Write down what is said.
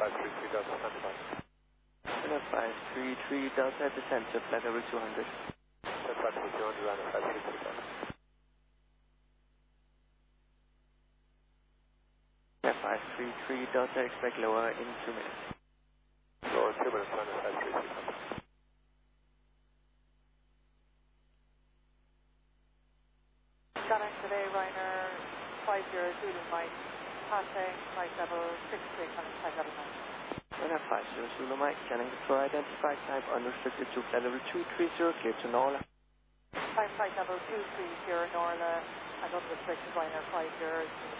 533 Delta, stand by. Runway 533 Delta, descend to flight level 200. Flight level 200, runway 533 Delta. Yeah, 533 Delta, expect lower in 2 minutes. Lower 2 minutes, runway 533 Delta. Scanning today, Ryanair 50 Zulu Mike, passing flight level 63, coming flight level 9. Runway 50 Zulu Mike, scanning for identified type unrestricted to flight level 230, clear to Norla. Flight level 230 Norla, and unrestricted Ryanair 50 Zulu